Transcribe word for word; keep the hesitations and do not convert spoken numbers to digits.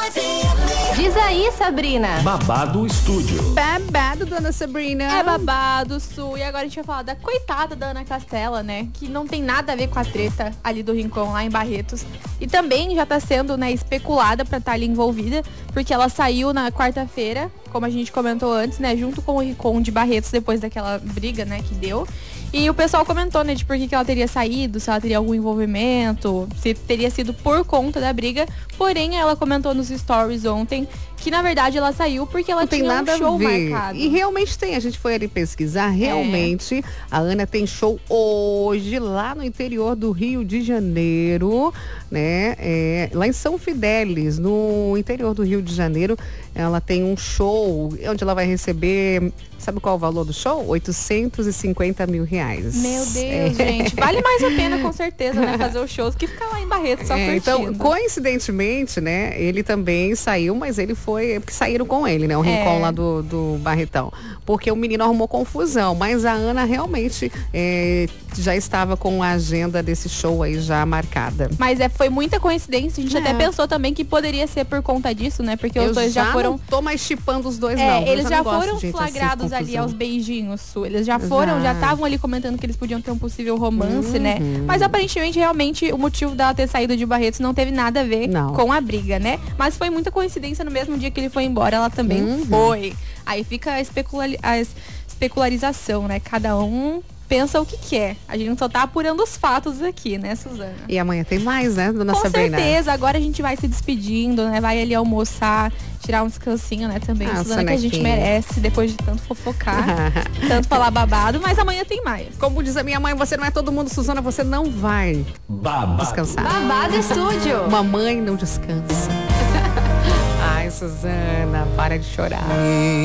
Diz aí, Sabrina. Babado Estúdio. Babado, dona Sabrina. É babado, Su. E agora a gente vai falar da coitada da Ana Castela, né? Que não tem nada a ver com a treta ali do Rincon, lá em Barretos. E também já tá sendo, né, especulada pra estar ali envolvida, porque ela saiu na quarta-feira, como a gente comentou antes, né? Junto com o Rincon de Barretos, depois daquela briga, né, que deu. E o pessoal comentou, né, de por que, que ela teria saído, se ela teria algum envolvimento, se teria sido por conta da briga. Porém, ela comentou nos stories ontem que, na verdade, ela saiu porque ela não tinha tem nada um show a ver. marcado. E realmente tem, a gente foi ali pesquisar, realmente, é. A Ana tem show hoje lá no interior do Rio de Janeiro, né? É, lá em São Fidélis, no interior do Rio de Janeiro, ela tem um show onde ela vai receber, sabe qual é o valor do show? oitocentos e cinquenta mil reais. Meu Deus, é. gente. Vale mais a pena, com certeza, né? Fazer os shows que ficar lá em Barretos só é, curtindo. Então, coincidentemente, né? Ele também saiu, mas ele foi... Porque saíram com ele, né? O Rincon é. lá do, do Barretão. Porque o menino arrumou confusão. Mas a Ana realmente é, já estava com a agenda desse show aí já marcada. Mas é, foi muita coincidência. A gente é. até pensou também que poderia ser por conta disso, né? Porque os eu dois já, já foram... não tô mais chipando os dois, é, não. Eles já, já foram gosto, flagrados gente, assim, ali aos beijinhos, Su. Eles já foram, já estavam ali comentando que eles podiam ter um possível romance, uhum. né? Mas aparentemente, realmente, o motivo dela ter saído de Barretos não teve nada a ver não. com a briga, né? Mas foi muita coincidência, no mesmo dia que ele foi embora, ela também uhum. foi. Aí fica a, especula a especularização, né? Cada um pensa o que quer. A gente só tá apurando os fatos aqui, né, Suzana? E amanhã tem mais, né, dona Com Sabrina? Com certeza. Agora a gente vai se despedindo, né? Vai ali almoçar, tirar um descansinho, né, também, ah, Suzana, que a gente merece, depois de tanto fofocar, tanto falar babado, mas amanhã tem mais. Como diz a minha mãe, você não é todo mundo, Suzana, você não vai babado. descansar. Babado Estúdio. Mamãe não descansa. Ai, Suzana, para de chorar.